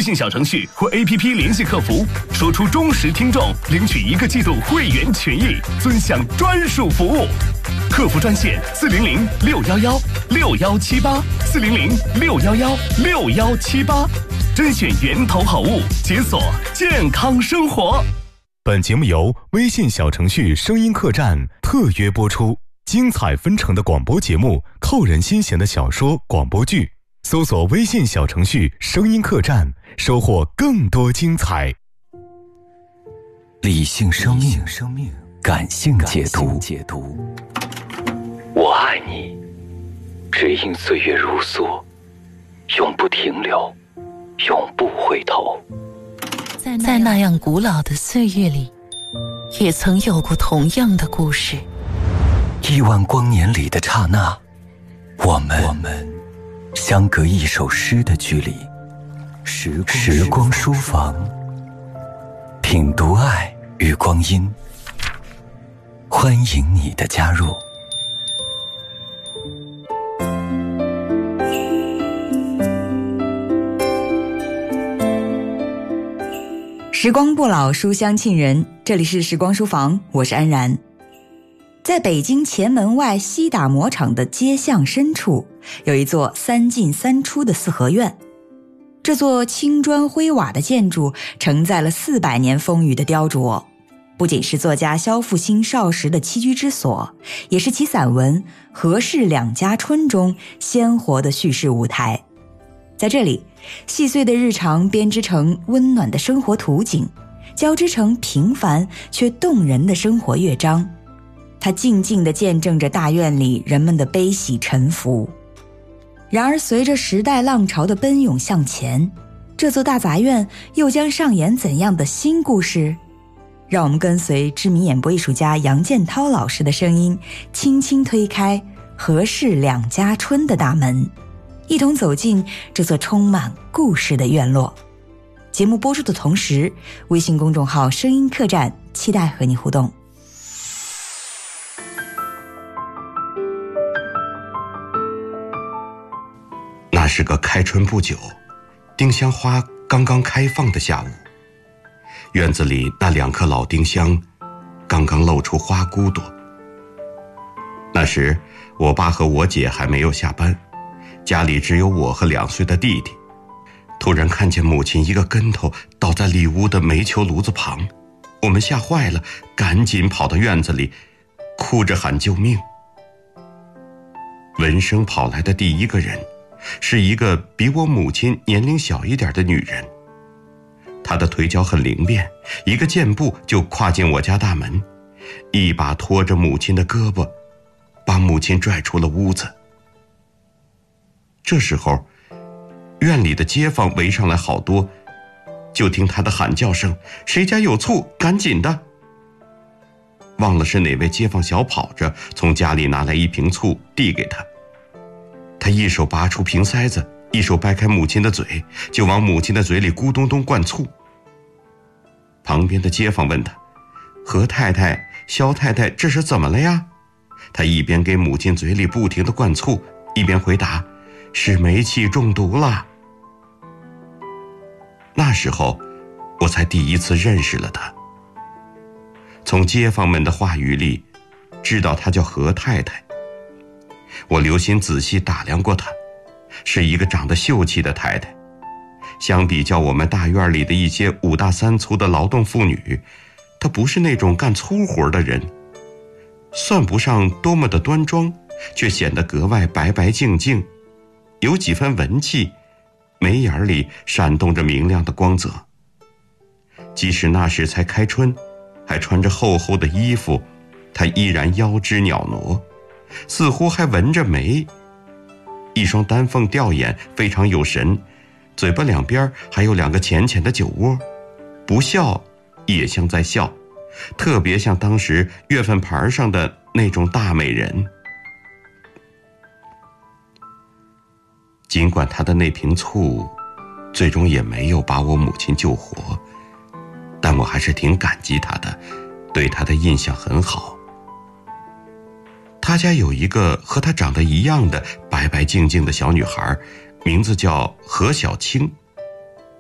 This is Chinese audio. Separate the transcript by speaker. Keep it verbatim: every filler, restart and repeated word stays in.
Speaker 1: 信小程序或 A P P 联系客服，说出忠实听众，领取一个季度会员权益，尊享专属服务。客服专线四零零六幺幺六幺七八四零零六幺幺六幺七八，甄选源头好物，解锁健康生活。
Speaker 2: 本节目由微信小程序声音客栈特约播出，精彩纷呈的广播节目，扣人心弦的小说、广播剧，搜索微信小程序声音客栈，收获更多精彩。
Speaker 3: 理性生命，感性解读。我爱你，只因岁月如梭，永不停留，永不回头。
Speaker 4: 在那样古老的岁月里，也曾有过同样的故事。
Speaker 3: 亿万光年里的刹那，我们我们相隔一首诗的距离。时光时光书房，品读爱与光阴，欢迎你的加入。
Speaker 5: 时光不老，书香沁人，这里是时光书房，我是安然。在北京前门外西打磨厂的街巷深处，有一座三进三出的四合院。这座青砖灰瓦的建筑承载了四百年风雨的雕琢，不仅是作家萧复兴少时的栖居之所，也是其散文《何氏两家春》中鲜活的叙事舞台。在这里，细碎的日常编织成温暖的生活图景，交织成平凡却动人的生活乐章。它静静地见证着大院里人们的悲喜沉浮。然而随着时代浪潮的奔涌向前，这座大杂院又将上演怎样的新故事？让我们跟随知名演播艺术家杨建涛老师的声音，轻轻推开何氏两家春的大门，一同走进这座充满故事的院落。节目播出的同时，微信公众号声音客栈期待和你互动。
Speaker 6: 那是个开春不久，丁香花刚刚开放的下午，院子里那两棵老丁香刚刚露出花骨朵。那时我爸和我姐还没有下班，家里只有我和两岁的弟弟。突然看见母亲一个跟头倒在里屋的煤球炉子旁，我们吓坏了，赶紧跑到院子里，哭着喊救命。闻声跑来的第一个人是一个比我母亲年龄小一点的女人，她的腿脚很灵便，一个箭步就跨进我家大门，一把拖着母亲的胳膊，把母亲拽出了屋子。这时候院里的街坊围上来好多，就听她的喊叫声，谁家有醋，赶紧的。忘了是哪位街坊小跑着从家里拿来一瓶醋递给她，他一手拔出瓶塞子，一手掰开母亲的嘴，就往母亲的嘴里咕咚咚灌醋。旁边的街坊问他：何太太、萧太太，这是怎么了呀？他一边给母亲嘴里不停地灌醋，一边回答：是煤气中毒了。那时候我才第一次认识了他，从街坊们的话语里知道她叫何太太。我留心仔细打量过她，是一个长得秀气的太太。相比较我们大院里的一些五大三粗的劳动妇女，她不是那种干粗活的人，算不上多么的端庄，却显得格外白白净净，有几分文气，眉眼里闪动着明亮的光泽。即使那时才开春，还穿着厚厚的衣服，她依然腰肢袅娜，似乎还纹着眉，一双丹凤吊眼非常有神，嘴巴两边还有两个浅浅的酒窝，不笑也像在笑，特别像当时月份牌上的那种大美人。尽管她的那瓶醋最终也没有把我母亲救活，但我还是挺感激她的，对她的印象很好。他家有一个和他长得一样的白白净净的小女孩，名字叫何小青。